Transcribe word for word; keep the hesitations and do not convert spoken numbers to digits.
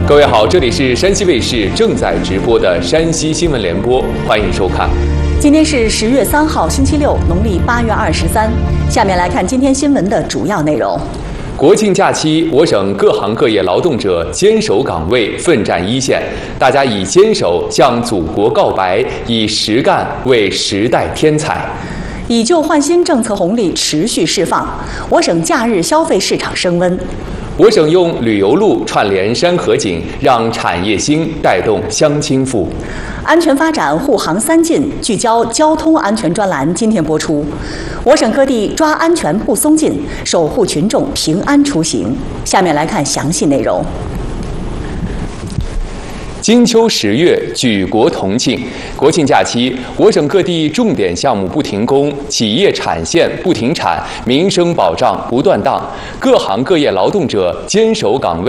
各位好，这里是山西卫视正在直播的山西新闻联播，欢迎收看。 今天是十月三号，星期六，农历八月二十三。下面来看今天新闻的主要内容。 国庆假期，我省各行各业劳动者坚守岗位，奋战一线。大家以坚守向祖国告白，以实干为时代添彩。 以旧换新政策红利持续释放，我省假日消费市场升温。 我省用旅游路串联山河景，让产业兴带动乡亲富。 安全发展护航三进，聚焦交通安全专栏今天播出。我省各地抓安全不松劲，守护群众平安出行。下面来看详细内容。 金秋十月，举国同庆。国庆假期，我省各地重点项目不停工，企业产线不停产，民生保障不断当。各行各业劳动者坚守岗位。